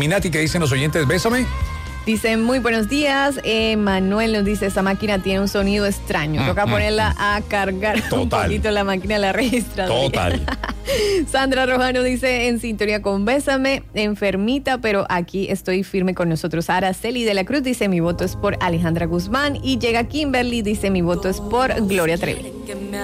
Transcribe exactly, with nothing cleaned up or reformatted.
Illuminati, ¿qué dicen los oyentes? Bésame. Dice, muy buenos días. Eh, Manuel nos dice, esa máquina tiene un sonido extraño. Mm, Toca mm, ponerla mm. a cargar Total. un poquito la máquina, la registradora. Total. Sandra Rojano dice, en sintonía con Bésame, enfermita, pero aquí estoy firme con nosotros. Araceli de la Cruz dice, mi voto es por Alejandra Guzmán. Y llega Kimberly, dice, mi voto es por Gloria Trevi.